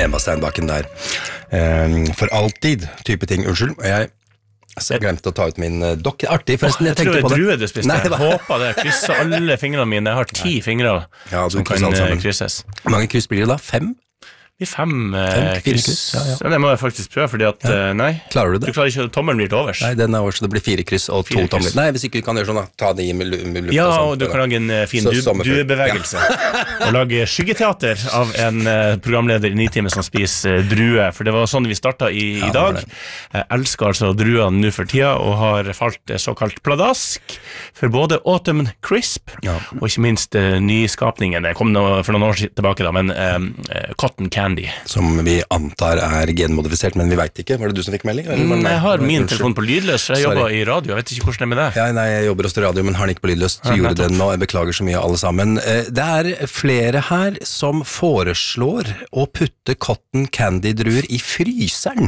Emma Steinbakken der. For alltid type ting, unnskyld. Jeg glemte å ta ut min dokk. Artig, forresten, jeg tror det er drue du spiste. Nei, jeg håper det. Krysser alle fingrene mine. Jeg har 10 fingre som kan krysses. Hvor mange kryss blir det da? 5? Vi 5 kryss. Ja, det må jeg faktisk prøve, fordi at, nei. Klarer du det? Du klarer ikke, tommelen blir til overs. Nei, den over, så det blir 4 kryss og 2 tomler. Nei, hvis ikke du kan gjøre sånn, ta det i med luft. Ja, og du kan lage en fin duebevegelse. Og lage skyggeteater av en programleder i 9 timer som spiser drue, for det var sånn vi startet i dag. Jeg elsker altså druene nå for tida, og har falt såkalt pladask for både Autumn Crisp, og ikke minst nyskapningen. Jeg kom for noen år tilbake da, men Cotton Candy. Som vi antar er genmodifisert, men vi vet ikke. Var det du som fikk melding? Jeg har min telefon på lydløs, jeg jobber i radio. Jeg vet ikke hvordan det er med det. Nei, jeg jobber hos radio, men har den ikke på lydløs. Du gjorde det nå, jeg beklager så mye alle sammen. Det er flere her som foreslår å putte cotton candy-druer i fryseren.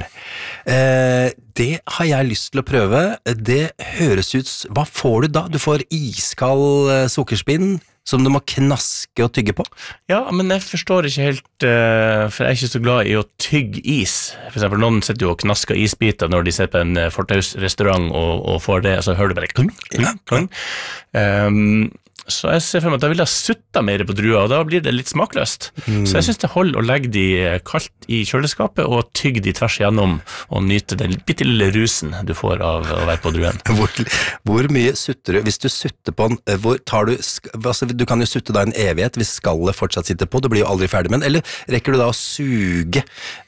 Det har jeg lyst til å prøve. Det høres ut... Hva får du da? Du får iskald sukkerspinn som du må knaske og tygge på? Ja, men jeg forstår ikke helt, for jeg er ikke så glad i å tygge is. For eksempel, noen sitter jo og knasker isbiter når de sitter på en fortausrestaurant og får det, og så hører du bare kling, kling, kling. Så jeg ser for meg at da vil jeg sutta mer på drua, og da blir det litt smakløst. Så jeg synes det holder å legge de kaldt i kjøleskapet og tygge de tvers igjennom og nyte den bitte lille rusen du får av å være på druen. Hvor mye sutter du? Hvis du sutter på den, du kan jo sutte da en evighet hvis skallet fortsatt sitter på, du blir jo aldri ferdig med den, eller rekker du da å suge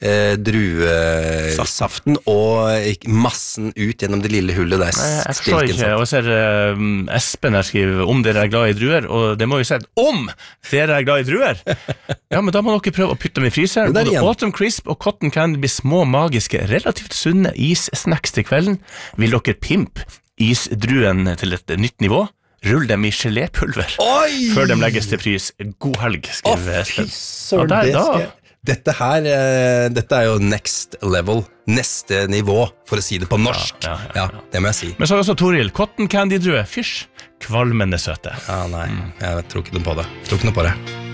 druesaften og massen ut gjennom det lille hullet der? Jeg forstår ikke, og jeg ser Espen her skriver om dere er glad i druer, og det må jo si om dere er glad i druer. Ja, men da må dere prøve å putte dem i fryseren. Både Autumn Crisp og Cotton Candy blir små, magiske, relativt sunne issnacks til kvelden. Vil dere pimpe isdruen til et nytt nivå? Rull dem i gelépulver før de legges til frys. God helg, skriver Espen. Dette er jo next level, neste nivå, for å si det på norsk. Ja, det må jeg si. Men så er også Toril, cotton candy-drue, fysj, kvalmende søte. Nei, jeg tror ikke noe på det.